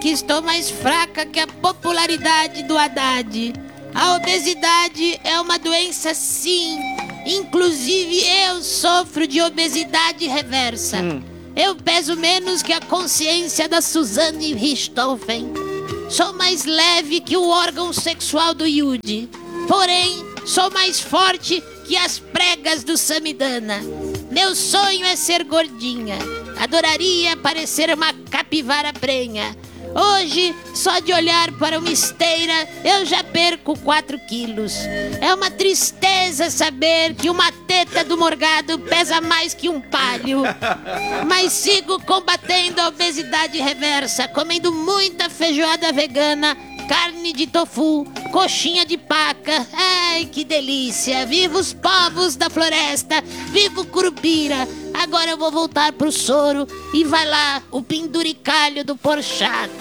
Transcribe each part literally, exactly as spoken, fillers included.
que estou mais fraca que a popularidade do Haddad. A obesidade é uma doença, sim. Inclusive, eu sofro de obesidade reversa. Hum. Eu peso menos que a consciência da Suzane Richthofen. Sou mais leve que o órgão sexual do Yudi. Porém, sou mais forte que as pregas do Samidana. Meu sonho é ser gordinha. Adoraria parecer uma capivara prenha. Hoje, só de olhar para uma esteira, eu já perco quatro quilos. É uma tristeza saber que uma teta do Morgado pesa mais que um palho. Mas sigo combatendo a obesidade reversa, comendo muita feijoada vegana, carne de tofu, coxinha de paca. Ai, que delícia! Viva os povos da floresta! Viva o Curupira! Agora eu vou voltar pro soro e vai lá o penduricalho do Porchato.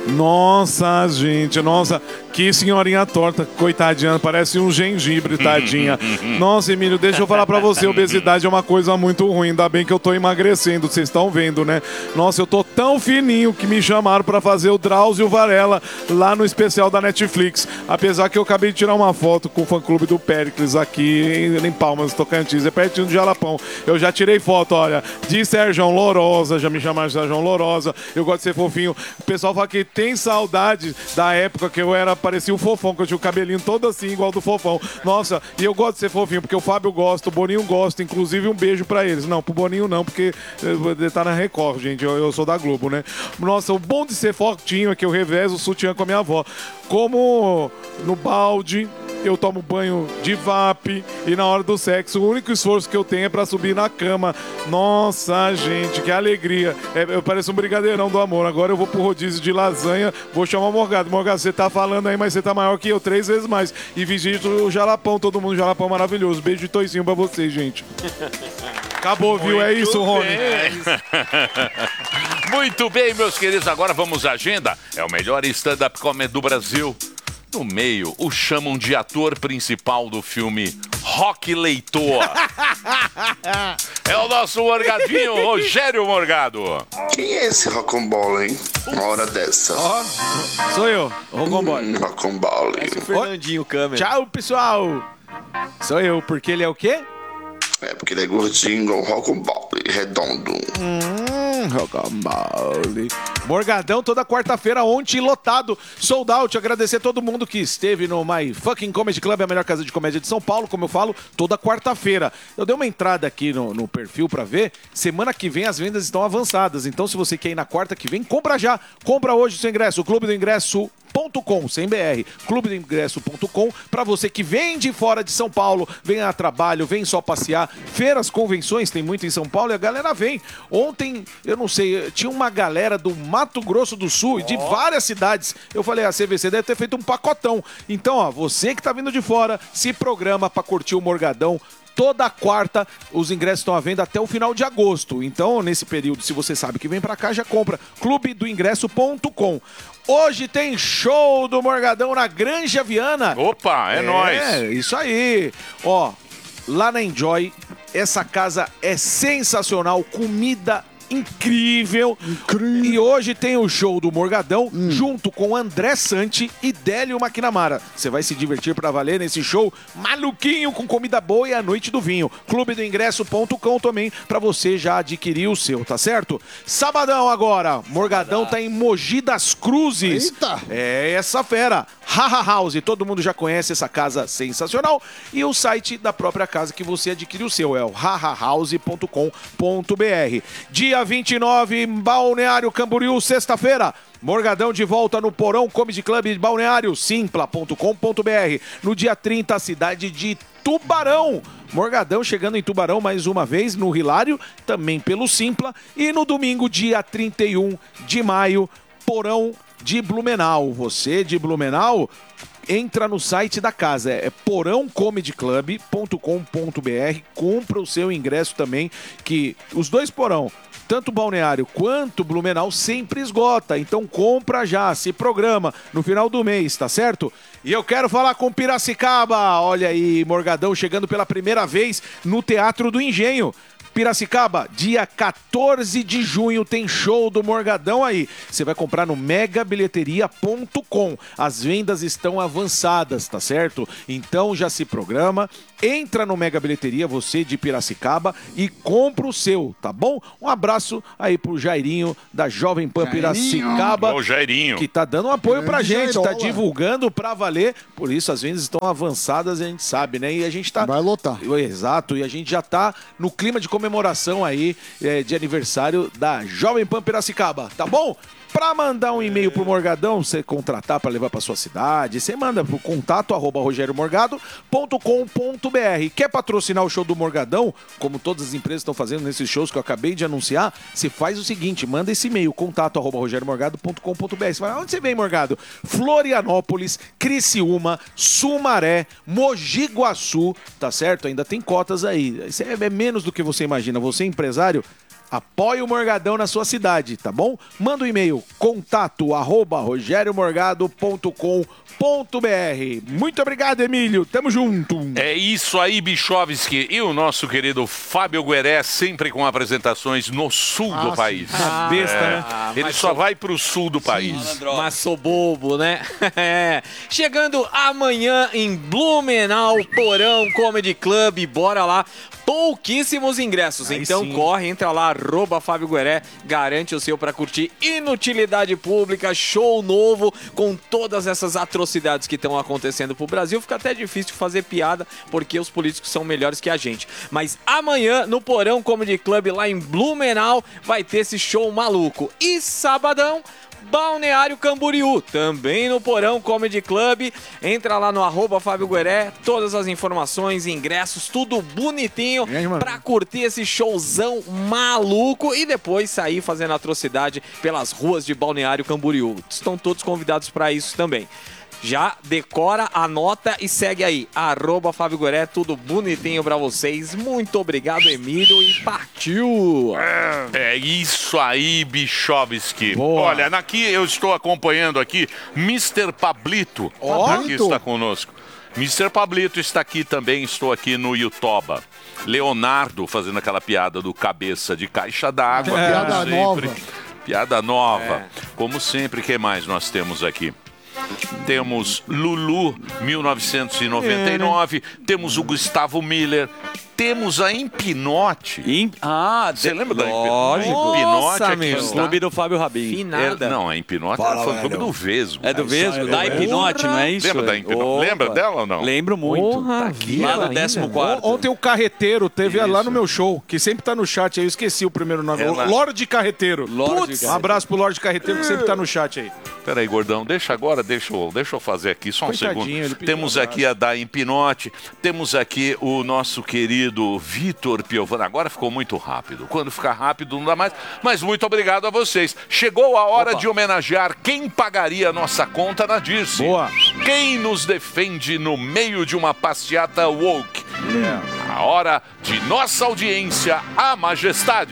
Nossa, gente, nossa, que senhorinha torta, coitadinha, parece um gengibre, tadinha. Nossa, Emílio, deixa eu falar pra você, obesidade é uma coisa muito ruim, ainda bem que eu tô emagrecendo, vocês estão vendo, né? Nossa, eu tô tão fininho que me chamaram pra fazer o Drauzio Varela lá no especial da Netflix, apesar que eu acabei de tirar uma foto com o fã-clube do Péricles aqui em Palmas, Tocantins, é pertinho do Jalapão. Eu já tirei foto, olha, de Sérgio Lourosa, já me chamaram de Sérgio Lourosa, eu gosto de ser fofinho. O pessoal fala que tem saudade da época que eu era, parecia o Fofão, que eu tinha o cabelinho todo assim, igual do Fofão. Nossa, e eu gosto de ser fofinho, porque o Fábio gosta, o Boninho gosta, inclusive um beijo pra eles. Não, pro Boninho não, porque ele tá na Record, gente, eu, eu sou da Globo, né? Nossa, o bom de ser fortinho é que eu revezo o sutiã com a minha avó. Como no balde, eu tomo banho de V A P e na hora do sexo, o único esforço que eu tenho é pra subir na cama. Nossa, gente, que alegria. É, eu pareço um brigadeirão do amor. Agora eu vou pro rodízio de lasanha, vou chamar o Morgado. Morgado, você tá falando aí, mas você tá maior que eu, três vezes mais. E visito o Jalapão, todo mundo, Jalapão maravilhoso. Beijo de toicinho pra vocês, gente. Acabou, viu? Muito é isso, Rony. É isso. Muito bem, meus queridos. Agora vamos à agenda. É o melhor stand-up comedy do Brasil. No meio, o chamam de ator principal do filme Rock Leitor. É o nosso Morgadinho, Rogério Morgado. Quem é esse Rocambole, hein? Uma hora dessa. Ó, sou eu, Rocambole. Hum, Rocambole. É o Fernandinho, câmera. Tchau, pessoal. Sou eu, porque ele é o quê? É porque ele é gordinho, igual Rocambole, redondo. Hum, Rocambole. Morgadão toda quarta-feira, ontem lotado, sold out. Agradecer a todo mundo que esteve no My Fucking Comedy Club, a melhor casa de comédia de São Paulo, como eu falo, toda quarta-feira. Eu dei uma entrada aqui no, no perfil pra ver, semana que vem as vendas estão avançadas, então se você quer ir na quarta que vem, compra já, compra hoje o seu ingresso, o Clube do Ingresso ponto com, sem B R, clube do ingresso ponto com, para você que vem de fora de São Paulo, vem a trabalho, vem só passear, feiras, convenções, tem muito em São Paulo e a galera vem. Ontem, eu não sei, tinha uma galera do Mato Grosso do Sul e de várias cidades. Eu falei, a C V C deve ter feito um pacotão. Então, ó, você que tá vindo de fora, se programa para curtir o Morgadão. Toda quarta, os ingressos estão à venda até o final de agosto. Então, nesse período, se você sabe que vem pra cá, já compra. clube do ingresso ponto com. Hoje tem show do Morgadão na Granja Viana. Opa, é, é nóis. É, isso aí. Ó, lá na Enjoy, essa casa é sensacional, comida incrível. Incrível. E hoje tem o show do Morgadão hum. junto com André Santi e Délio McNamara. Você vai se divertir pra valer nesse show maluquinho com comida boa e a noite do vinho. clube do ingresso ponto com também pra você já adquirir o seu, tá certo? Sabadão agora, Morgadão tá em Mogi das Cruzes. Eita. É essa fera. Haha House, todo mundo já conhece essa casa sensacional. E o site da própria casa que você adquiriu o seu é o haha house ponto com ponto b r. Dia vinte e nove, Balneário Camboriú, sexta-feira. Morgadão de volta no Porão Comedy Club de Balneário, simpla ponto com ponto b r. No dia trinta, a cidade de Tubarão. Morgadão chegando em Tubarão mais uma vez, no Hilário, também pelo Simpla. E no domingo, dia trinta e um de maio, Porão de Blumenau. Você de Blumenau, entra no site da casa, é porão comedy club ponto com ponto b r, compra o seu ingresso também, que os dois porão, tanto Balneário quanto Blumenau, sempre esgota, então compra já, se programa no final do mês, tá certo? E eu quero falar com Piracicaba, olha aí, Morgadão chegando pela primeira vez no Teatro do Engenho. Piracicaba, dia quatorze de junho tem show do Morgadão aí. Você vai comprar no mega bilheteria ponto com. As vendas estão avançadas, tá certo? Então já se programa, entra no Mega Bilheteria, você de Piracicaba, e compra o seu, tá bom? Um abraço aí pro Jairinho da Jovem Pan Piracicaba. Ô, Jairinho. Que tá dando um apoio pra gente, tá Jairola. divulgando pra valer. Por isso as vendas estão avançadas, a gente sabe, né? E a gente tá... Vai lotar. Exato, e a gente já tá no clima de comemoração aí é, de aniversário da Jovem Pan Piracicaba, tá bom? Pra mandar um e-mail pro Morgadão, você contratar pra levar pra sua cidade, você manda pro contato arroba rogério morgado ponto com ponto b r. Quer patrocinar o show do Morgadão, como todas as empresas estão fazendo nesses shows que eu acabei de anunciar? Você faz o seguinte, manda esse e-mail, contato arroba rogério morgado ponto com ponto b r. Você fala, onde você vem, Morgado? Florianópolis, Criciúma, Sumaré, Mogi Guaçu, tá certo? Ainda tem cotas aí. Isso é, é menos do que você imagina. Você, empresário, apoie o Morgadão na sua cidade, tá bom? Manda um e-mail, contato arroba rogério morgado ponto com ponto b r. Muito obrigado, Emílio. Tamo junto. É isso aí, Bichovski. E o nosso querido Fábio Gueré, sempre com apresentações no sul Ah, do sim. país. Ah, besta, É, né? Ele só vai pro sul do país. Mas sou bobo, né? É. Chegando amanhã em Blumenau, Porão Comedy Club. Bora lá. Pouquíssimos ingressos. Aí então sim. corre, entra lá, arroba Fábio Gueré, garante o seu pra curtir Inutilidade Pública, show novo, com todas essas atrocidades que estão acontecendo pro Brasil. Fica até difícil fazer piada, porque os políticos são melhores que a gente. Mas amanhã, no Porão Comedy Club, lá em Blumenau, vai ter esse show maluco. E sabadão, Balneário Camboriú, também no Porão Comedy Club. Entra lá no arroba Fábio Gueré, todas as informações, ingressos, tudo bonitinho E aí, mano? pra curtir esse showzão maluco e depois sair fazendo atrocidade pelas ruas de Balneário Camboriú. Estão todos convidados pra isso também. Já decora, anota e segue aí. Arroba Fábio Gueré, tudo bonitinho pra vocês. Muito obrigado, Emílio, e partiu! É isso aí, Bichovski. Boa. Olha, aqui eu estou acompanhando aqui mister Pablito. Ó. Aqui está conosco. mister Pablito está aqui também, estou aqui no Yutoba. Leonardo fazendo aquela piada do cabeça de caixa d'água. É. como Piada sempre. nova. Piada nova. Como sempre, o que mais nós temos aqui? Temos Lulu, mil novecentos e noventa e nove. Temos o Gustavo Miller. Temos a Empinote. Im- Ah, Você lembra da Empinote? Lógico. Empinote Nossa, aqui meu. está. Clube do Fábio Rabin. Finada. É, não, a Empinote Fala, era fã clube velho. do Vesgo. É do Vesgo, da Hipnote, não é isso? Lembra da Hipnote? Lembra dela ou não? Lembro muito. Porra, Tá aqui, viva lá do ainda. décimo quarto. Ontem o Carreteiro teve Isso. lá no meu show, que sempre tá no chat aí, eu esqueci o primeiro nome. Ela- O Lorde Carreteiro. Lorde Putz, Carreteiro. um abraço pro Lorde Carreteiro, que sempre tá no chat aí. Peraí, gordão, deixa agora, deixa eu, deixa eu fazer aqui só um Coitadinho, segundo. ele pediu Temos um aqui a da Empinote, temos aqui o nosso querido Vitor Piovani. Agora ficou muito rápido. Quando ficar rápido não dá mais. Mas muito obrigado a vocês. Chegou a hora de homenagear quem pagaria a nossa conta na Dirce. Boa. Quem nos defende no meio de uma passeata woke. É. A hora de nossa audiência, a majestade.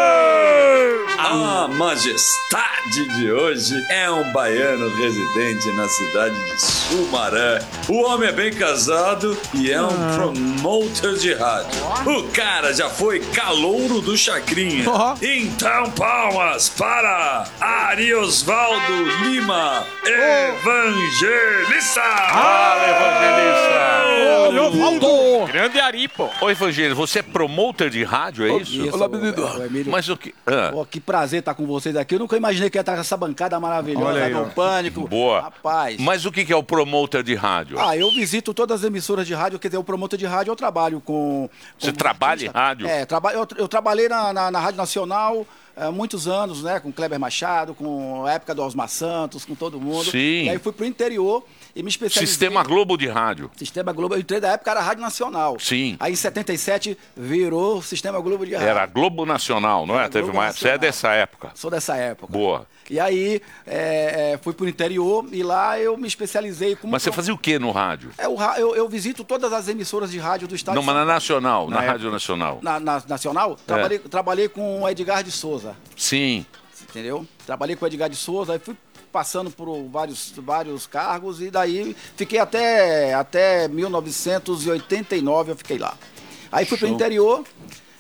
A majestade de hoje é um baiano residente na cidade de Sumaré. O homem é bem casado e é um promoter de rádio. O cara já foi calouro do Chacrinha. Ó. Então, palmas para Ariosvaldo Lima, evangelista. Fala, evangelista. Grande Aripo. Ô, Evangelho, você é promoter de rádio, é isso? Isso, Olá, o- menino. o Emílio. Mas o que... Ah, Pô, que prazer estar com vocês aqui. Eu nunca imaginei que ia estar com essa bancada maravilhosa, Olha aí, com ó. o Pânico. boa. Rapaz. Mas o que que é o promoter de rádio? Ah, eu visito todas as emissoras de rádio, quer dizer, o promotor de rádio eu trabalho com... Você com trabalha em rádio? É, traba, eu, eu trabalhei na, na, na Rádio Nacional há muitos anos, né, com Kleber Machado, com a época do Osmar Santos, com todo mundo. Sim. E aí fui pro interior e me especializei... Sistema Globo de rádio. Sistema Globo, eu entrei da época, era Rádio Nacional. Sim. Aí em setenta e sete virou Sistema Globo de Rádio. Era Globo Nacional, não é? Era Teve Globo uma época. Você é Nacional. dessa época. Sou dessa época. Boa. E aí é, é, fui pro interior e lá eu me especializei como... Mas você fazia o que no rádio? É, o ra- eu, eu visito todas as emissoras de rádio do estado Não, de mas São na Nacional, na Na Rádio Nacional. Na, na Nacional, É. trabalhei, trabalhei com o Edgar de Souza, Sim. entendeu? Trabalhei com o Edgar de Souza, aí fui passando por vários, vários cargos e daí fiquei até, até mil novecentos e oitenta e nove, eu fiquei lá. Aí fui pro interior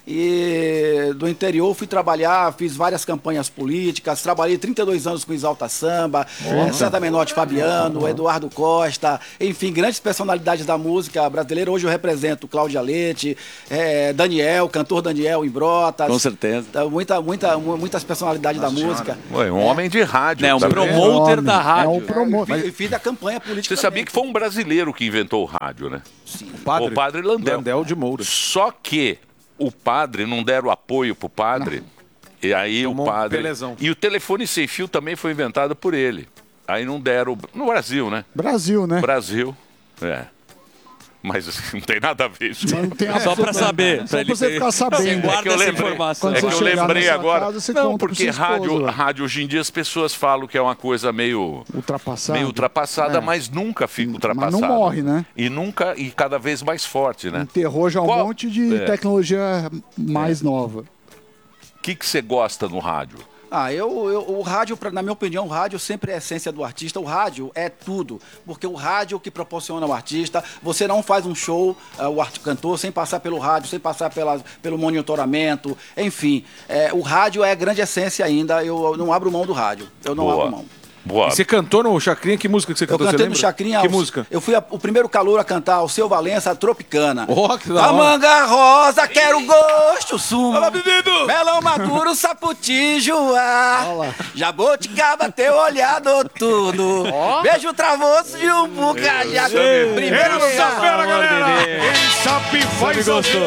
E do interior fui trabalhar, fiz várias campanhas políticas, trabalhei trinta e dois anos com Exalta Samba, eh, Santa Menotti Fabiano, Eduardo Costa, enfim, grandes personalidades da música brasileira. Hoje eu represento Cláudia Leite, eh, Daniel, cantor Daniel em Brotas. Com certeza. Então, Muita, muita, mu- muitas personalidades da música. Ué, um homem de rádio. É um tá vendo? promoter da É rádio. um promotor. Fiz, fiz a campanha política. Você sabia também. que foi um brasileiro que inventou o rádio, né? O padre, O padre Landel. Landel de Moura. Só que o padre não deram apoio pro padre. E aí Tomou o um padre. pelezão. E o telefone sem fio também foi inventado por ele. Aí não deram. No Brasil, né? Brasil, né? Brasil. É. Mas assim, não tem nada a ver isso. Mas não tem Só pra absolutamente- saber. Só pra pra ele você ter- ficar sabendo. Você guarda É que eu essa lembrei. informação. Quando É você que eu chegar lembrei na sua agora. casa, você não, conta pro porque seu esposo, rádio, lá. rádio hoje em dia as pessoas falam que é uma coisa meio Ultrapassado. meio ultrapassada, É. mas nunca fica Mas ultrapassada. não morre, né? E nunca e cada vez mais forte, né? Enterrou já um Qual- monte de É. tecnologia mais nova. O que que você gosta no rádio? Ah, eu, eu- o rádio, pra- na minha opinião, o rádio sempre é a essência do artista. O rádio é tudo, porque o rádio é o que proporciona o artista. Você não faz um show, ah, o art- cantor, sem passar pelo rádio, sem passar pela, pelo monitoramento, enfim. É, o rádio é a grande essência ainda. Eu, eu não abro mão do rádio. Eu não Boa. abro mão. Boa. E você cantou no Chacrinha? Que música que você Eu cantou? Você cantei no lembra? Chacrinha. Que o- música? Eu fui a- o primeiro calouro a cantar, Alceu Seu Valença, Tropicana. Oh, que da a hora. manga rosa, quero gosto, sumo. Fala, menino! Melão maduro, saputijoá. Jabuticaba, teu olhar noturno. Beijo travoso de um bucajá. Primeiro Essa fera, galera! Nenê. Essa faz gostou.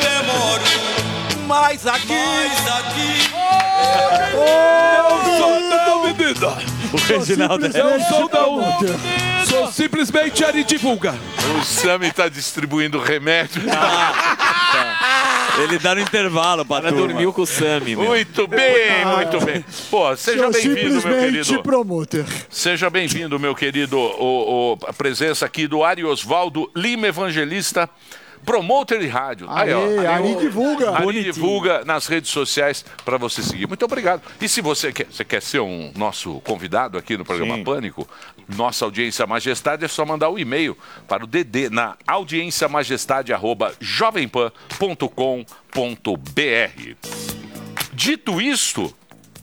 mais aqui. Soldão, menina! O Reginaldo É um soldão! Sou simplesmente Ari Divulga. O Sami tá distribuindo remédio. Ele dá no intervalo pra turma. Dormiu com o Sami, meu. Muito bem, muito bem. Pô, seja Sou bem-vindo, meu simplesmente querido. promoter. Seja bem-vindo, meu querido. O, o- a presença aqui do Ari Osvaldo Lima Evangelista, promoter de rádio. Aí, Ari divulga. Ari divulga nas redes sociais para você seguir. Muito obrigado. E se você quer, você quer ser um nosso convidado aqui no programa Sim. Pânico, nossa audiência majestade, é só mandar o e-mail para o D D na audienciamajestade arroba jovempan ponto com ponto br. Dito isto,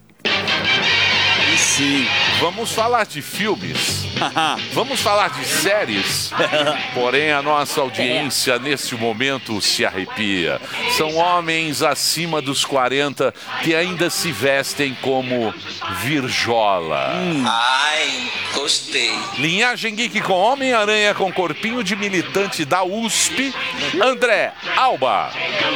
Sim. vamos falar de filmes, vamos falar de séries, porém a nossa audiência neste momento se arrepia. São homens acima dos quarenta que ainda se vestem como virjola. Ai, gostei. Linhagem Geek com Homem-Aranha com corpinho de militante da U S P, André Alba.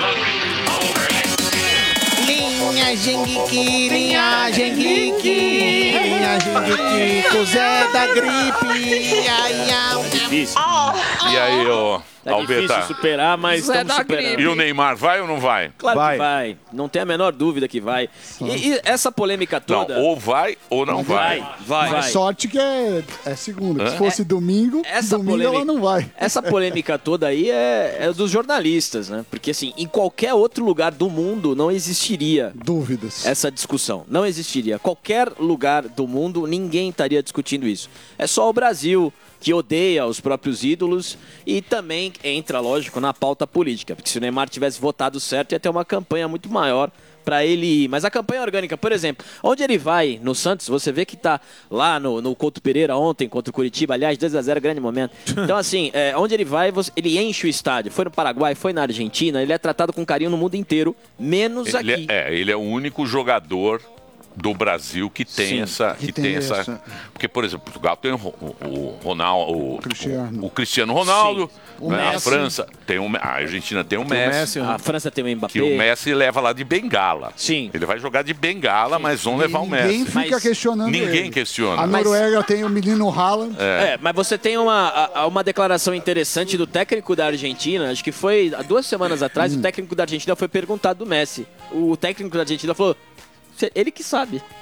Linhagem geek, linhagem geek, linhagem geek, com Zé da gripe, ai, ai, Difícil. E aí, ô, Tá difícil Albeta? superar, mas Zé estamos da superando. gripe. E o Neymar vai ou não vai? Claro Vai. que vai. Não tem a menor dúvida que vai. E, e essa polêmica Não, toda... ou vai ou não vai. Vai, vai. Mas sorte que é, é segunda. Hã? Se fosse domingo, Essa domingo polêmica, ela não vai. Essa polêmica toda aí é, é dos jornalistas, né? Porque assim, em qualquer outro lugar do mundo não existiria Dúvidas. essa discussão. Não existiria. Qualquer lugar do mundo, ninguém estaria discutindo isso. É só o Brasil que odeia os próprios ídolos e também entra, lógico, na pauta política. Porque se o Neymar tivesse votado certo, ia ter uma campanha muito maior para ele ir. Mas a campanha orgânica, por exemplo, onde ele vai no Santos, você vê que tá lá no, no Couto Pereira ontem contra o Curitiba, aliás, dois a zero, grande momento. Então, assim, é, onde ele vai, você- ele enche o estádio. Foi no Paraguai, foi na Argentina, ele é tratado com carinho no mundo inteiro, menos Ele aqui. é, é, ele é o único jogador do Brasil que tem Sim, essa que, que tem, tem essa... essa. Porque, por exemplo, Portugal tem o, o, o Ronaldo, o Cristiano. o, o Cristiano Ronaldo, O né? a Messi. França tem o, a Argentina tem o Tem o Messi, Messi, A França tem o Mbappé. que o Messi leva lá de bengala. Sim. Ele vai jogar de bengala, mas vão levar o Ninguém Messi. fica Mas questionando Ninguém ele. questiona. A Mas- Noruega tem o menino Haaland. É, mas você tem uma, a- uma declaração interessante do técnico da Argentina, acho que foi há duas semanas atrás, o técnico da Argentina foi perguntado do Messi. O técnico da Argentina falou, "Cê- ele que sabe.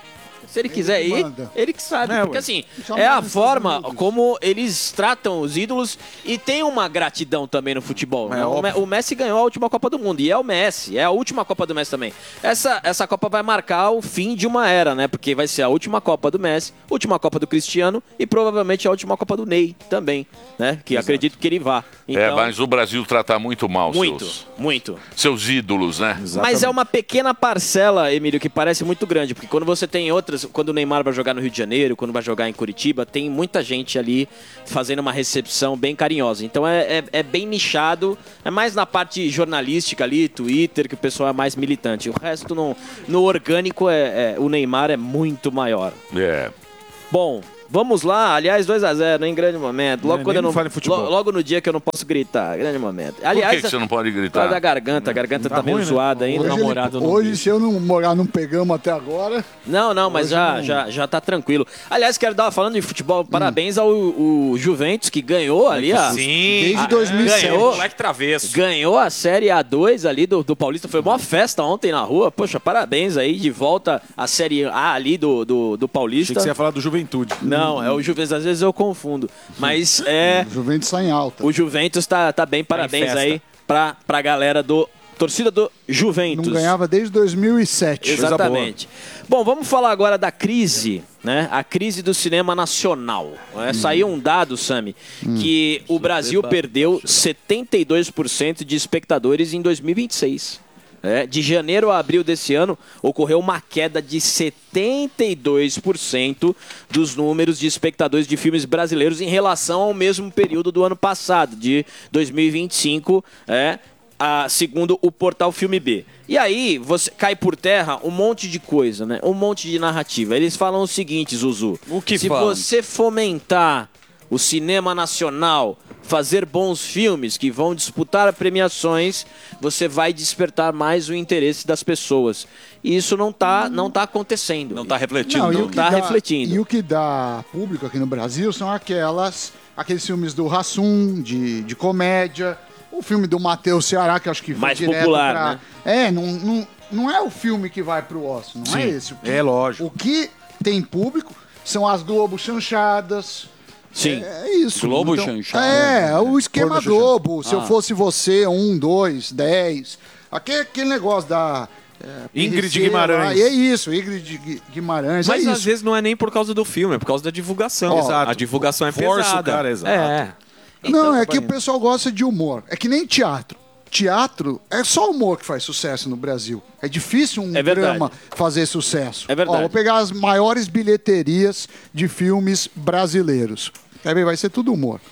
Se ele quiser ir, manda. ele que sabe. É, porque ué. assim, Só é a manda nos forma Estados Unidos. como eles tratam os ídolos e tem uma gratidão também no futebol. É né? o, Me- óbvio. o Messi ganhou a última Copa do Mundo e é o Messi, é a última Copa do Messi também. Essa, essa Copa vai marcar o fim de uma era, né? Porque vai ser a última Copa do Messi, última Copa do Cristiano e provavelmente a última Copa do Ney também, né? Que acredito que ele vá. Então, É, mas o Brasil trata muito mal muito, seus, muito. seus ídolos, né? Mas é uma pequena parcela, Emílio, que parece muito grande. Porque quando você tem outras... Quando o Neymar vai jogar no Rio de Janeiro, quando vai jogar em Curitiba, tem muita gente ali fazendo uma recepção bem carinhosa. Então é, é, é bem nichado. É mais na parte jornalística ali, Twitter, que o pessoal é mais militante. O resto, no, no orgânico, é, é, o Neymar é muito maior. É. Bom... Vamos lá, aliás, dois a zero, em grande momento. Logo, É, quando nem eu não, me fale de futebol. lo- logo no dia que eu não posso gritar, grande momento. Aliás, Por que, que você não pode por causa gritar? da garganta, a garganta tá, Tá meio ruim, né? zoada ainda. Hoje, ele- namorado não hoje viu. se eu não morar, não pegamos até agora. Não, não, mas Hoje já, não. já, já tá tranquilo. Aliás, quero dar, falando de futebol, parabéns ao o Juventus, que ganhou ali a... Sim. Desde dois mil e sete. ganhou, Moleque travesso. ganhou a Série A dois ali do, do Paulista. Foi uma festa ontem na rua. Poxa, parabéns aí, de volta à Série A ali do, do, do Achei Paulista. que você ia falar do Juventude. Não, é o Juventus, às vezes eu confundo. Mas é... O Juventus sai em alta. O Juventus tá, tá bem, parabéns festa. aí pra, pra galera do... Torcida do Juventus. Não ganhava desde dois mil e sete. Exatamente. Bom, vamos falar agora da crise, né? A crise do cinema nacional. É, saiu um dado, Sami, que o Brasil perdeu setenta e dois por cento de espectadores em dois mil e vinte e seis. É, de janeiro a abril desse ano, ocorreu uma queda de setenta e dois por cento dos números de espectadores de filmes brasileiros em relação ao mesmo período do ano passado, de dois mil e vinte e cinco, é, a, segundo o portal Filme B. E aí, você cai por terra um monte de coisa, né? Um monte de narrativa. Eles falam o seguinte, Zuzu. O que Se falam? você fomentar o cinema nacional, fazer bons filmes que vão disputar premiações, você vai despertar mais o interesse das pessoas. E isso não está não tá acontecendo. Não tá refletindo. Não, e não o que tá dá- refletindo. E o que dá público aqui no Brasil são aquelas, aqueles filmes do Hassum, de, de comédia, o filme do Matheus Ceará, que eu acho que foi Mais direto popular, pra... né? É, não, não, não é o filme que vai pro Oscar, não é esse. O que, é lógico. O que tem público são as Globo chanchadas. Sim. É, é isso. Globo chanchada. É, o esquema Porno Globo. Se eu Ah. fosse você, um, dois, dez. Aquele, aquele negócio da... é, Ingrid P R C lá, Guimarães. e é isso, Ingrid Gui- Guimarães. um Mas é às isso. vezes não é nem por causa do filme, é por causa da divulgação. Ó, A divulgação é força o pesada. cara, exato. É. Não, é que o pessoal gosta de humor. É que nem teatro. Teatro é só humor que faz sucesso no Brasil. É difícil um É verdade. drama fazer sucesso. É verdade. Ó, vou pegar as maiores bilheterias de filmes brasileiros. Quer ver? Vai ser tudo humor.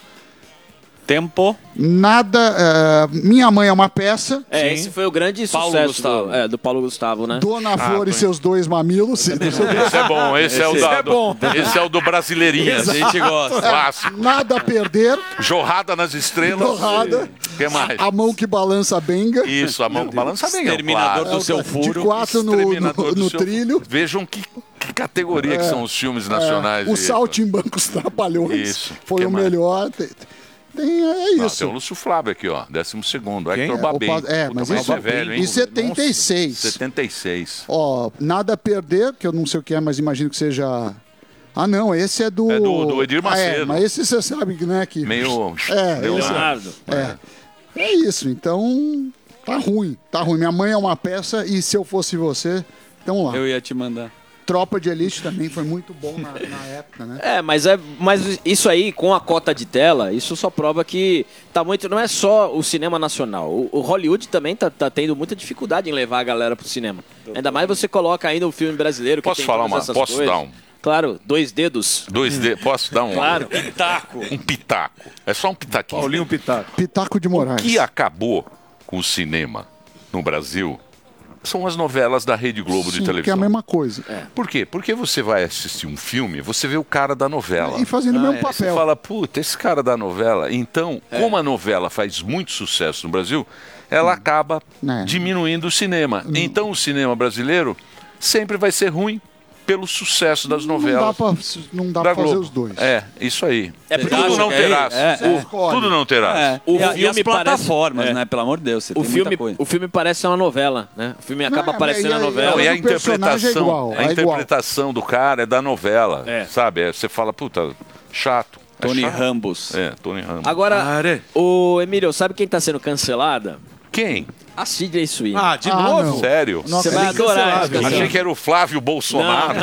Tempo. Nada. eh, Minha Mãe é uma peça. É, esse foi o grande Paulo sucesso Gustavo. Do, é, do Paulo Gustavo, né? Dona Flor e seus dois mamilos. Esse é bom, esse, é o da- do, esse é o do Brasileirinhas. A gente gosta. Clássico. Nada a perder. Jorrada nas estrelas. Jorrada. O que mais? A mão que balança a benga. Isso, a mão que balança bem. é um Exterminador clássico. do seu De furo. quatro no, Exterminador no, do no seu- trilho. Vejam que, que categoria que são os filmes nacionais. O aí. Saltimbancos Trapalhões. Isso. Foi Que o mais? melhor. Tem, tem- é Não, isso. tem o Lúcio Flávio aqui, ó. Décimo segundo. Quem? Hector É, Babem. Opa, é, Puta, mas mas isso- é velho, hein? Em setenta e seis. setenta e seis. Ó, Nada a Perder, que eu não sei o que é, mas imagino que seja... Ah, não, esse é do... É do- do Edir Ah, é, Macedo. mas esse você sabe que, né, que... Meio. É, meio esse- Leonardo. É. É isso, então... Tá ruim, tá ruim. Minha mãe é uma peça e Se Eu Fosse Você... Então lá. Eu ia te mandar. Tropa de Elite também foi muito bom na, na época, né? É, mas é, mas isso aí com a cota de tela, isso só prova que tá muito, não é só o cinema nacional. O, o Hollywood também tá, tá tendo muita dificuldade em levar a galera pro cinema. Ainda mais você coloca ainda o filme brasileiro que Posso tem falar todas uma- essas posso coisas. dar um- Claro, dois dedos. Dois D. Posso dar um. Claro. Pitaco. Um pitaco. É só um pitaquinho. Paulinho Pitaco. Pitaco de Moraes. O que acabou com o cinema no Brasil são as novelas da Rede Globo de Sim, que é a televisão. mesma coisa. Por quê? Porque você vai assistir um filme, você vê o cara da novela. E fazendo o mesmo Aí você papel. fala, puta, esse cara da novela. Então, como a novela faz muito sucesso no Brasil, ela acaba É. diminuindo o cinema. Então, o cinema brasileiro sempre vai ser ruim. pelo sucesso das Não novelas. dá pra, não dá da pra fazer Globo. os dois. É, isso aí. É tudo verdade, não é, terás. é, O- é. Tudo não terás. É. O E, a- e filme as plataformas, parece- né? Pelo amor de Deus, você O tem filme, muita coisa. o filme parece uma novela, né? O filme acaba Não, aparecendo e na aí- novela. Não, e a o personagem é interpretação, igual, a é igual. interpretação do cara é da novela, É. sabe? É, você fala, puta, chato. É Tony chato. Rambos. É, Tony Ramos. Agora, Are. o Emílio, sabe quem tá sendo cancelada? Quem? A Sidney Sweeney. Ah, de Ah, novo? não. Sério? Não, Você é vai adorar cancelável. essa Achei que era o Flávio Bolsonaro.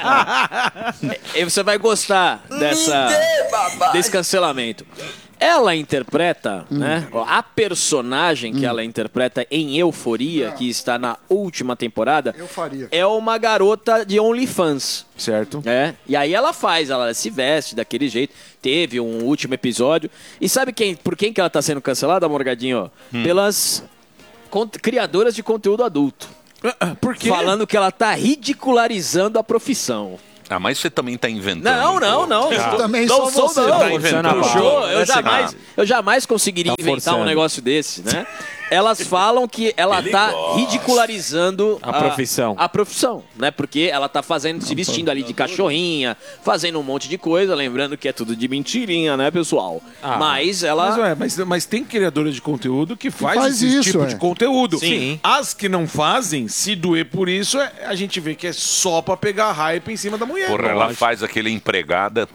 E você vai gostar dessa, desse cancelamento. Ela interpreta, né? A personagem que ela interpreta em Euforia, que está na última temporada, Euforia. é uma garota de OnlyFans. Certo. É, e aí ela faz, ela se veste daquele jeito. Teve um último episódio. E sabe quem, por quem que ela tá sendo cancelada, Morgadinho? Pelas con- criadoras de conteúdo adulto. Por quê? Falando que ela tá ridicularizando a profissão. Ah, mas você também tá inventando. Não, não, não. Eu Não, também não sou sou, você. não. Tá inventando. Puxou, eu Dessa- jamais, eu jamais conseguiria Tá inventar um forçando. negócio desse, né? Elas falam que ela tá ridicularizando A profissão. A, profissão, né? Porque ela tá fazendo, se vestindo ali de cachorrinha, fazendo um monte de coisa, lembrando que é tudo de mentirinha, né, pessoal? Ah. Mas ela... Mas, ué, mas, mas tem criadora de conteúdo que faz, faz esse isso, tipo é. de conteúdo. Sim. As que não fazem, se doer por isso, é- a gente vê que é só pra pegar hype em cima da mulher. Porra, ela faz aquele empregada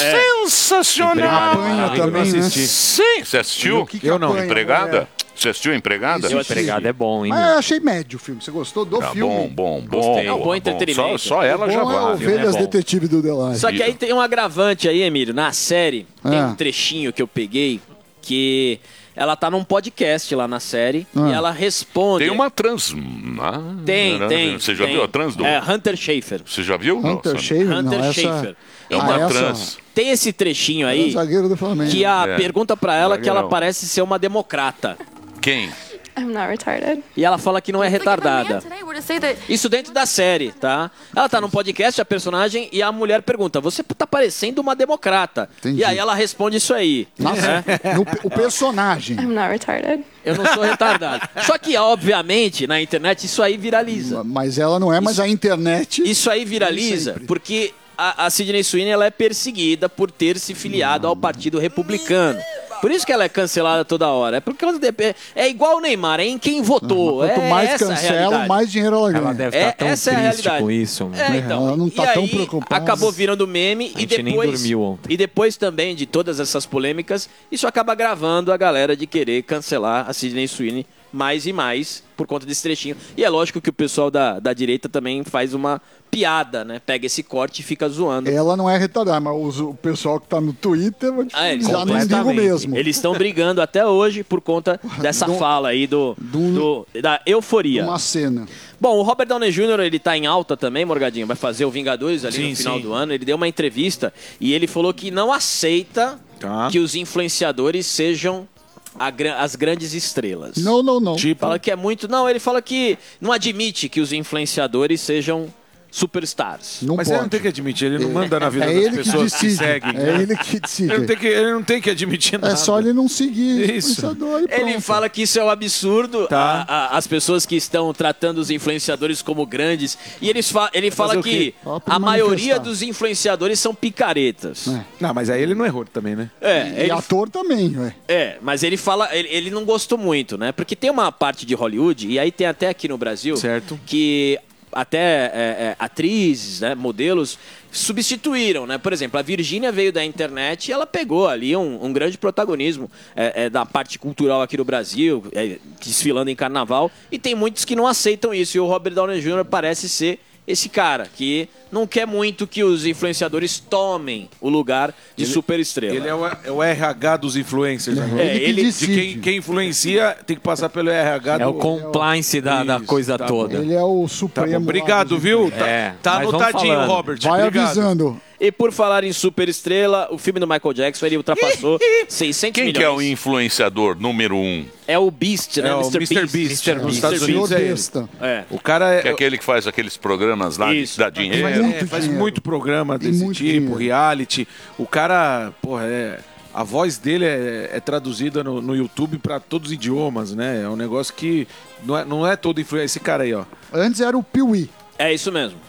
sensacional. Apanha Ah, eu também, não né? assisti. Sim, você assistiu? O que que Eu não. apanha, Empregada? mulher? Você assistiu Empregada? Isso, Empregado é bom, hein? Mas eu achei médio o filme. Você gostou do Ah, filme? bom, bom, bom. Gostei. É um bom bom. entretenimento. Só, só ela Bom já é vale. Ovelhas é bom. Detetive do Delay. Só que aí tem um agravante aí, Emílio, na série, tem Ah. um trechinho que eu peguei que ela tá num podcast lá na série Ah. e ela responde... Tem uma trans. Ah, Tem, tem. Você já tem. viu a trans do. É, Hunter Schafer. Você já viu? Hunter Nossa, Schafer? Hunter Não, Schafer. essa... É uma Ah, essa- trans. Tem esse trechinho é o aí zagueiro do Flamengo. que a É. pergunta pra ela que ela Zagueirão. parece ser uma democrata. Quem? I'm not retarded. E ela fala que não é retardada. Today we're to say that Isso dentro da série, tá? Ela tá num podcast, a personagem, e a mulher pergunta: você tá parecendo uma democrata. Entendi. E aí ela responde isso aí. Nossa, né? no- o personagem. I'm not retarded. Eu não sou retardado. Só que, obviamente, na internet isso aí viraliza. Mas ela não é, mas a internet... Isso aí viraliza sempre. porque a, a Sidney Sweeney ela é perseguida por ter se filiado ao Partido Republicano. Por isso que ela é cancelada toda hora. É porque ela é, é igual o Neymar, é em quem votou. Quanto é mais essa a cancelam, realidade. mais dinheiro ela ganha. Ela deve É, estar tão essa é a triste realidade. com isso. É, então. Ela não tá e tão aí, preocupada. acabou virando meme A e gente nem depois dormiu ontem. e depois também de todas essas polêmicas, isso acaba gravando a galera de querer cancelar a Sidney Sweeney mais e mais por conta desse trechinho. E é lógico que o pessoal da, da direita também faz uma piada, né? Pega esse corte e fica zoando. Ela não é retardada, mas os- o pessoal que tá no Twitter, eu vou te- Ah, eles já não digo completamente. mesmo. Eles estão brigando até hoje por conta dessa Do- fala aí do, do- da euforia. Uma cena. Bom, o Robert Downey júnior, ele tá em alta também, Morgadinho, vai fazer o Vingadores ali Sim, no final sim. do ano. Ele deu uma entrevista e ele falou que não aceita Tá. que os influenciadores sejam a gra- as grandes estrelas. Não, não, não. Tipo, Fala que é muito... Não, ele fala que não admite que os influenciadores sejam superstars. Não mas pode. ele não tem que admitir, ele não manda na vida É das ele que pessoas que, decide. seguem. É né? ele que decide. Ele não tem que, ele não tem que admitir nada. É só ele não seguir Isso. influenciador e Ele pronto. fala que isso é um absurdo, Tá. a- a- as pessoas que estão tratando os influenciadores como grandes. E eles fa- ele fala Fazer o que quê? Fala pra a ele maioria manifestar. dos influenciadores são picaretas. É. Não, mas aí ele não errou também, né? É, E ele, ator também, ué. é, mas ele fala, ele, ele não gostou muito, né? Porque tem uma parte de Hollywood, e aí tem até aqui no Brasil, Certo. que até é, é, atrizes, né, modelos, substituíram, né? Por exemplo, a Virgínia veio da internet e ela pegou ali um, um grande protagonismo é, é, da parte cultural aqui no Brasil, é, desfilando em carnaval, e tem muitos que não aceitam isso, e o Robert Downey júnior parece ser esse cara, que não quer muito que os influenciadores tomem o lugar de Ele- superestrela. Ele é o, é o R H dos influencers agora. É, ele de decide. quem, quem influencia tem que passar pelo R H É do... o compliance da, da Isso, coisa tá toda. Ele é o Tá supremo. bom, lá obrigado, dos viu? influencers. Tá, É, tá mas vamos anotadinho, falando. Robert. Vai obrigado. avisando. E por falar em superestrela, o filme do Michael Jackson, ele ultrapassou seiscentos Quem que é o milhões. influenciador número um? É o Beast, né? É o mister mister Beast. Beast. mister Nos Beast. Estados Senhor Unidos é ele. besta. É. O cara Que é é... aquele que faz aqueles programas lá Isso. de dar dinheiro. Faz muito É, faz dinheiro. muito programa Tem desse muito tipo, dinheiro. reality. O cara, porra, é, a voz dele é, é traduzida no, no YouTube pra todos os idiomas, né? É um negócio que não é, não é todo influência. Esse cara aí, ó. Antes era o Piuí. É isso mesmo.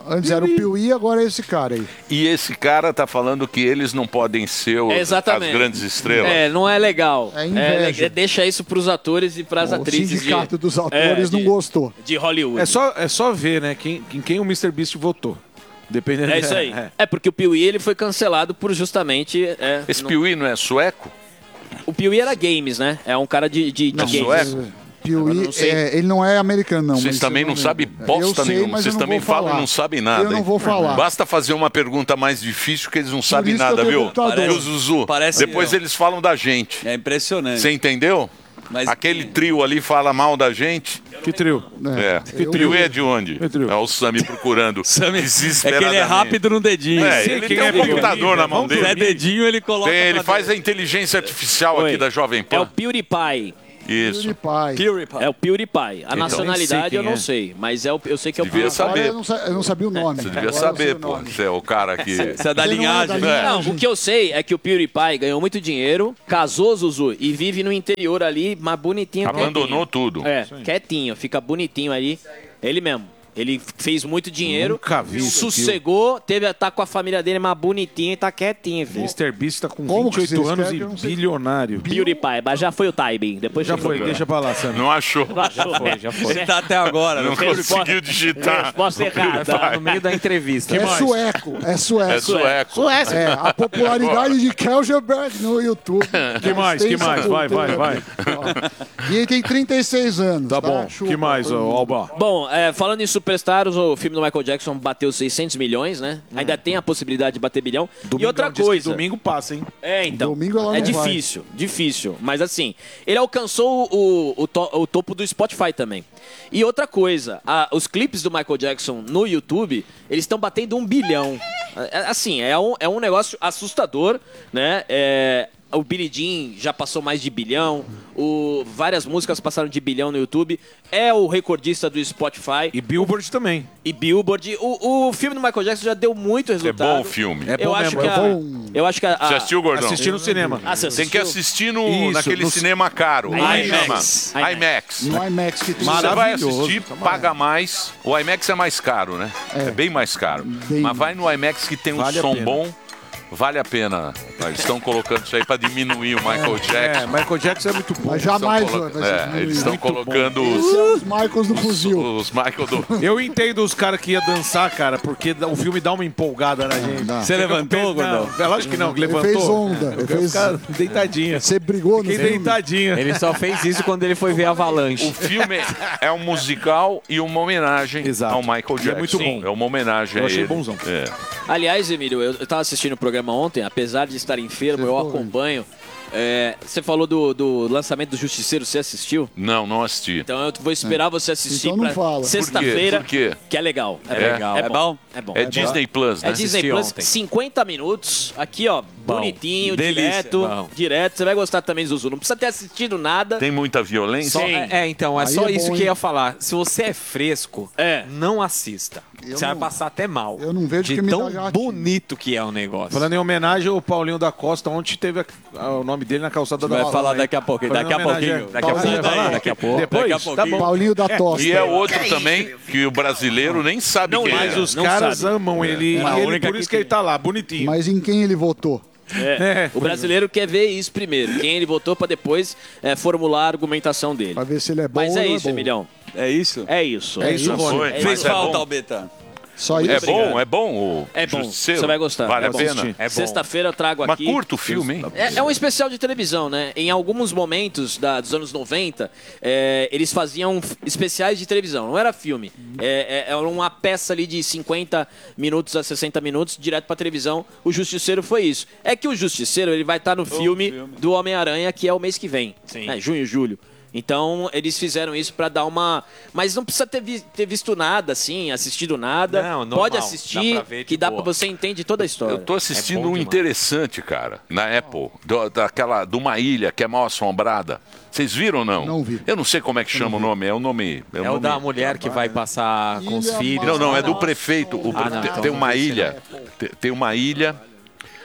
Antes era o Piuí, agora é esse cara aí. E esse cara tá falando que eles não podem ser os, É, exatamente. as grandes estrelas. É, não é legal. É inveja. É, deixa isso pros atores e pras O atrizes sindicato de, dos autores é, não de- gostou. de Hollywood. É só, é só ver, né, quem, em quem o mister Beast votou. Dependendo. É isso aí. É. É, porque o Piuí ele foi cancelado por justamente... É, Esse não- Piuí não é sueco? O Piuí era games, né? É um cara de, de, de Não, games. sueco? Piuí, não sei. é, ele não é americano, não. Vocês mas também eu não sabem lembro. bosta Eu sei, nenhuma. mas Vocês eu não também vou falam e falar. não sabem nada. Eu não hein? vou falar. Basta fazer uma pergunta mais difícil que eles não sabem isso que eu nada, tenho viu? computador. Viu, Zuzu? Parece Depois eu. eles falam da gente. É impressionante. Você entendeu? Mas- Aquele trio ali fala mal da gente. Que trio? É. Que trio é de onde? trio? É o Sami procurando. Sami- É que desesperadamente. ele é rápido no dedinho. É, Sei ele quem tem um é computador na mão Vamos dele. Se é dedinho, ele coloca. Tem, ele pra faz dentro. a inteligência artificial Oi. aqui da Jovem É o Pan. PewDiePie. Isso. PewDiePie. É o PewDiePie. A nacionalidade quem eu não é. sei, mas é o, eu sei que é o Devia PewDiePie. Agora saber. eu não, sa- eu não sabia o nome. Você devia Agora eu saber, sei o pô. nome. Você é o cara que... Você é da Você não é da linhagem. linhagem. Não, o que eu sei é que o PewDiePie ganhou muito dinheiro, casou, Zuzu, e vive no interior ali, mas bonitinho. Abandonou tudo. quietinho. É, quietinho, fica bonitinho ali. Ele mesmo. Ele fez muito dinheiro, Nunca vi isso sossegou, teve tá com a família dele, mas bonitinho e tá quietinho, filho. mister Beast tá com Como que vinte e oito você anos escreve? e Eu não sei. bilionário. PewDiePie, mas já foi o timing. Depois Já chegou. foi, deixa pra lá, Sam. Não achou. Já foi, já foi. Ele tá até agora. Não Não conseguiu digitar. Resposta errada. No meio da entrevista. É sueco, é sueco. É sueco. Suécia. É, a popularidade de Kelgerberg no YouTube. Que mais, que Extensa mais? Vai, vai, cultura. vai. Ó, E ele tem trinta e seis anos. Tá bom. Chupa. Que mais, ô, Alba? Bom, é, falando em Superstars, o filme do Michael Jackson bateu seiscentos milhões, né? Ainda tem a possibilidade de bater bilhão. e Domingão outra diz que coisa. Domingo passa, hein? É, então. Domingo ela é não vai. difícil, difícil. Mas assim, ele alcançou o, o, to- o topo do Spotify também. E outra coisa, a- os clipes do Michael Jackson no YouTube, eles estão batendo um bilhão. É, é, assim, é um, é um negócio assustador, né? É, o Billie Jean já passou mais de bilhão. O, várias músicas passaram de bilhão no YouTube. É o recordista do Spotify. E Billboard também. E Billboard. O, o filme do Michael Jackson já deu muito É resultado. bom o filme. É eu bom acho mesmo, que é a, bom. eu acho que a, a- Você assistiu, Gordão? Assisti no cinema. Ah, você Tem que assistiu? assistir no, Isso, naquele no- cinema caro. Como é que IMAX. chama? IMAX. No IMAX que tem Você vai Maravilhoso. assistir, paga mais. O IMAX é mais caro, né? É, bem mais caro. Bem. Mas vai no IMAX que tem um Vale a som pena. bom. Vale a pena. Eles estão colocando isso aí pra diminuir o Michael É, Jackson. Michael Jackson é muito bom. Mas jamais Estão vai colo- ser é, diminuído. eles estão Muito colocando bom. os, Esse é os Michaels do fuzil. os Michael do. Eu entendo os caras que iam dançar, cara, porque o filme dá uma empolgada na gente. dá. Você levantou, Não, Gordão? é lógico que não, que Ele levantou. fez onda. Ele Eu fez... ficar deitadinha. Você brigou no Fiquei filme? deitadinha. Ele só fez isso quando ele foi ver Avalanche. O filme é um musical e uma homenagem Exato. ao Michael E Jackson. é muito bom. É uma homenagem Eu a achei ele. bonzão. É. Aliás, Emílio, eu, eu tava assistindo o programa ontem, apesar de estar enfermo, eu acompanho. É, você falou do, do lançamento do Justiceiro, você assistiu? Não, não assisti. Então eu vou esperar você assistir Então não pra fala. sexta-feira, Por quê? que é legal. É, É? legal. É bom? É bom. É Disney Plus, né? É Disney Assisti Plus, ontem. cinquenta minutos, aqui ó, bonitinho, Delícia. direto, Bom. direto. Você vai gostar também, Zuzu. Não precisa ter assistido nada. Tem muita violência? Só- é, é, então, é Aí só é isso bom, que eu hein? ia falar. Se você é fresco, É. não assista. Eu Você vai não- passar até mal. eu não vejo de que me tão dá gatilho. bonito que é o negócio. Falando em homenagem ao Paulinho da Costa, ontem teve a- a- o nome dele na calçada da Vai Lava, falar hein? daqui a pouquinho, Falando daqui a em homenagem- pouquinho, daqui a Paulinho, pouquinho, vai lá. daqui a pouco, Depois? daqui a Tá pouquinho. bom. Paulinho da Tosta. E é outro também que o brasileiro nem sabe quem Mas é. os Não caras sabe. amam ele, É. e A ele única por que isso que ele tá lá, bonitinho. Mas em quem ele votou? É. É. O brasileiro quer ver isso primeiro. Quem ele votou pra depois é, formular a argumentação dele. Pra ver se ele é bom Mas ou é não isso, bom. Emilhão. É isso? É isso. É isso, Rony. Foi, É mas Fez é falta, bom. Albeta. Só isso. É bom, é bom o É bom. Justiceiro? Você vai gostar. Vale é a bom. pena? É bom. Sexta-feira eu trago Mas aqui. curto o filme, hein? É, é um especial de televisão, né? Em alguns momentos da- dos anos noventa, é, eles faziam f- especiais de televisão, não era filme. É, é- era uma peça ali de cinquenta minutos a sessenta minutos, direto pra televisão. O Justiceiro foi isso. É que o Justiceiro ele vai estar no filme, filme. do Homem-Aranha, que é o mês que vem. Sim. né? Junho, julho. Então, eles fizeram isso pra dar uma... Mas não precisa ter, vi- ter visto nada, assim, assistido nada. Não, normal. Pode Dá assistir, pra ver de que dá boa. pra você entender toda a história. Eu tô assistindo É bom um demais. interessante, cara, na Apple, do, daquela, de uma ilha que é mal assombrada. Vocês viram ou não? Não vi. Eu não sei como é que chama o nome, é o nome... É o nome- da mulher que vai passar com os Ilha filhos. Não, não, é do prefeito. O Ah, pre- não, tem, então tem não uma sei se ilha, tem, tem uma ilha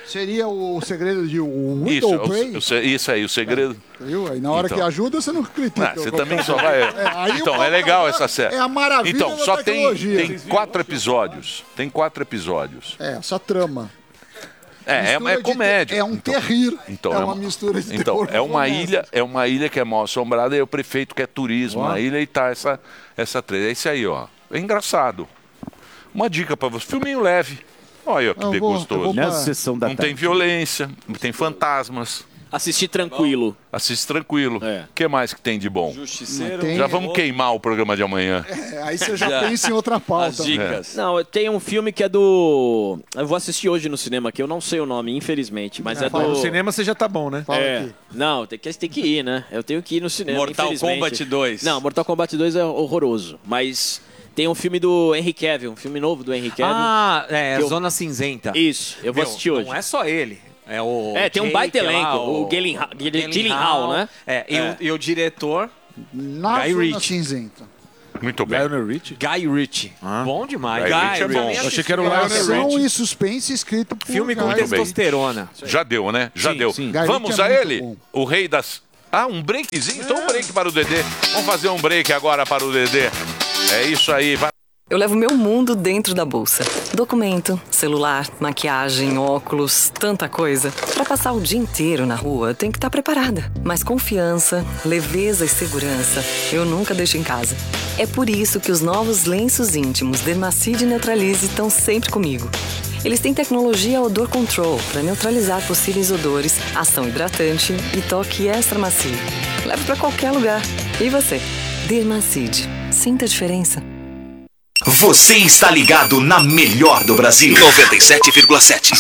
Seria o segredo de Isso, Widow o- Prey? o se- isso aí, o segredo. Viu? Aí na hora Então. que ajuda, você não critica. Ah, você também só vai. aí então, o é legal essa série. é a maravilha Então, da só tem, tecnologia. tem quatro episódios. Tem quatro episódios. É, essa trama. É, é, Mistura é de comédia. te- É um terrir. Então, é uma mistura de Então, terror é com uma comédia. ilha, é uma ilha que é mal assombrada e o prefeito quer turismo Ó. na ilha e tá essa, essa treta. É isso aí, ó. É engraçado. Uma dica pra você. Filminho leve. Olha que Eu de vou- gostoso. eu vou Nessa pra- sessão da Não tem tarde. violência, não tem fantasmas. Assistir tranquilo. Assiste tranquilo. O que mais que tem de bom? Justiceiro. Já vamos queimar o programa de amanhã. É, aí você já, pensa em outra pauta. Não, tem um filme que é do. Eu vou assistir hoje no cinema aqui, eu não sei o nome, infelizmente. Mas é, Fala, do. no cinema você já tá bom, né? É. Não, tem que, tem que ir, né? Eu tenho que ir no cinema. Mortal infelizmente. Kombat dois. Não, Mortal Kombat dois é horroroso. Mas tem um filme do Henry Cavill, um filme novo do Henry Cavill. Ah, é, que eu- Zona Cinzenta. Isso, eu vou Meu, assistir hoje. Não é só ele. É o. É, tem um Jake baita lá, elenco, o Gyllenhaal- Gyllen- Gyllenhaal, né? É, e, É. O, e o diretor. Na Guy Zona Ritchie. Cinzenta. Muito bem. Lionel Richie? Guy Ritchie. Bom demais. Guy Ritchie é bom. nem Eu achei que era o assisti. Lionel Ação Richie. e suspense escrito por Filme com Guy Ritchie. testosterona. Já deu, né? Já Sim, deu. sim. Guy Vamos Ritchie é a muito ele? bom. O rei das... Ah, um breakzinho? Então um break para o Dedê. Vamos fazer um break agora para o Dedê. É isso aí. Vai. Eu levo meu mundo dentro da bolsa. Documento, celular, maquiagem, óculos, tanta coisa. Pra passar o dia inteiro na rua, tem que estar preparada. Mas confiança, leveza e segurança, eu nunca deixo em casa. É por isso que os novos lenços íntimos Dermacide Neutralize estão sempre comigo. Eles têm tecnologia Odor Control para neutralizar possíveis odores, ação hidratante e toque extra macio. Leve pra qualquer lugar. E você? Dermacide. Sinta a diferença. Você está ligado na melhor do Brasil. noventa e sete vírgula sete.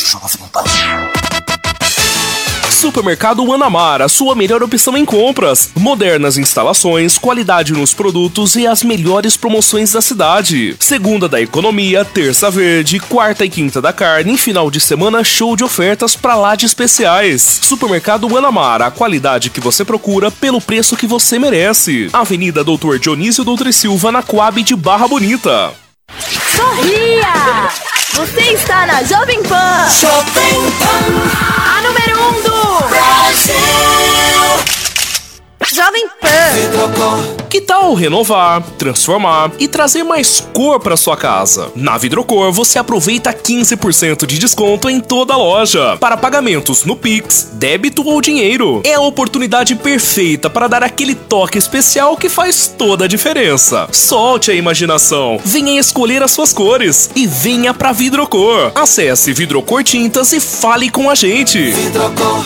Supermercado Guanamara, a sua melhor opção em compras. Modernas instalações, qualidade nos produtos e as melhores promoções da cidade. Segunda da economia, terça verde, quarta e quinta da carne e final de semana show de ofertas pra lá de especiais. Supermercado Guanamara, a qualidade que você procura pelo preço que você merece. Avenida Doutor Dionísio Doutor e Silva, na Coab de Barra Bonita. Sorria! Você está na Jovem Pan. Jovem Pan. A número um do Brasil. Jovem Pan. Que tal renovar, transformar e trazer mais cor para sua casa? Na Vidrocor você aproveita quinze por cento de desconto em toda a loja para pagamentos no Pix, débito ou dinheiro. É a oportunidade perfeita para dar aquele toque especial que faz toda a diferença. Solte a imaginação, venha escolher as suas cores e venha pra Vidrocor. Acesse Vidrocor Tintas e fale com a gente. Vidrocor.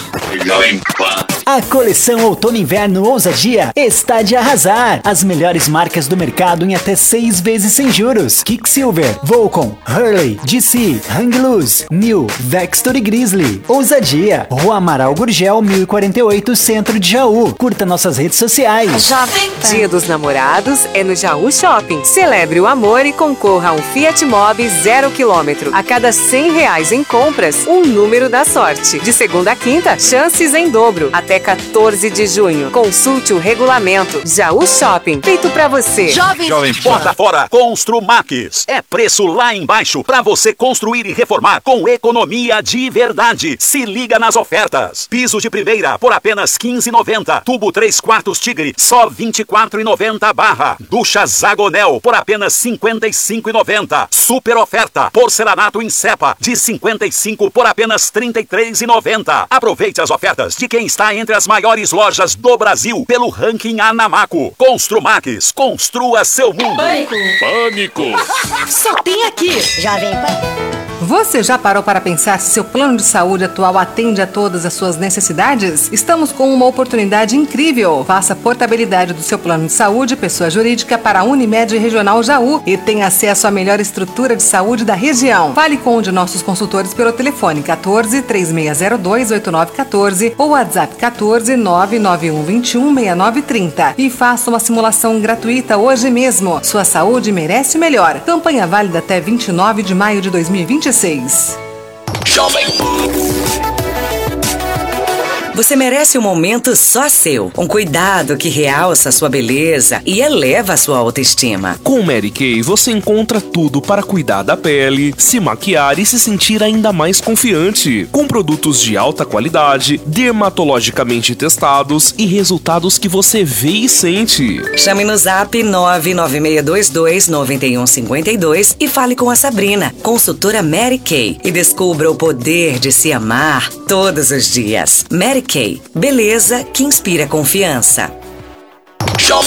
A coleção Outono e Inverno Ousadia está de arrasar. As melhores marcas do mercado em até seis vezes sem juros. Kicksilver, Volcom, Hurley, D C, Hang Loose, New, Vextor e Grizzly. Ousadia, Rua Amaral Gurgel, mil e quarenta e oito, Centro de Jaú. Curta nossas redes sociais. Jovem Pan. Dia dos Namorados é no Jaú Shopping. Celebre o amor e concorra a um Fiat Mobi zero quilômetro. A cada cem reais em compras, um número da sorte. De segunda a quinta, chances em dobro. Até quatorze de junho. Consulte o regulamento. Jaú Shopping. Feito pra você. Jovem Porta fora, Construmax. É preço lá embaixo pra você construir e reformar com economia de verdade. Se liga nas ofertas. Piso de primeira por apenas quinze reais e noventa centavos. Tubo três quartos Tigre, só vinte e quatro reais e noventa centavos barra. Ducha Zagonel por apenas cinquenta e cinco reais e noventa centavos. Super oferta. Porcelanato em cepa de cinquenta e cinco por apenas trinta e três reais e noventa centavos. Aproveite as ofertas de quem está entre as maiores lojas do Brasil pelo ranking Anamaco. Construmax, construa seu mundo. Pânico. Pânico. Só tem aqui. Jovem Pan. Você já parou para pensar se seu plano de saúde atual atende a todas as suas necessidades? Estamos com uma oportunidade incrível. Faça a portabilidade do seu plano de saúde, pessoa jurídica, para a Unimed Regional Jaú e tenha acesso à melhor estrutura de saúde da região. Fale com um de nossos consultores pelo telefone quatorze, três seis zero dois, oito nove um quatro ou WhatsApp quatorze, nove nove um dois um, seis nove três zero e faça uma simulação gratuita hoje mesmo. Sua saúde merece o melhor. Campanha válida até vinte e nove de maio de dois mil e vinte e seis. Jovem Você merece um momento só seu, um cuidado que realça a sua beleza e eleva a sua autoestima. Com Mary Kay você encontra tudo para cuidar da pele, se maquiar e se sentir ainda mais confiante. Com produtos de alta qualidade, dermatologicamente testados e resultados que você vê e sente. Chame no zap nove nove seis dois dois nove um cinco dois e fale com a Sabrina, consultora Mary Kay, e descubra o poder de se amar todos os dias. Mary Kay, beleza que inspira confiança.